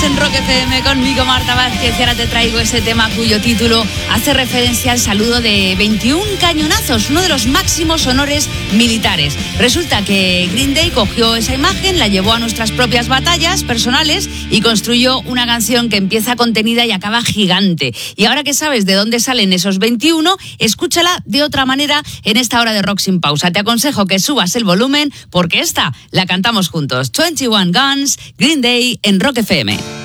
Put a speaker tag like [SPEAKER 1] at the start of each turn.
[SPEAKER 1] en Rock FM conmigo, Marta Vázquez, y ahora te traigo ese tema cuyo título hace referencia al saludo de 21 cañonazos, uno de los máximos honores militares. Resulta que Green Day cogió esa imagen, la llevó a nuestras propias batallas personales y construyó una canción que empieza contenida y acaba gigante. Y ahora que sabes de dónde salen esos 21, escúchala de otra manera en esta hora de Rock sin pausa. Te aconsejo que subas el volumen porque esta la cantamos juntos. 21 Guns, Green Day en Rock FM.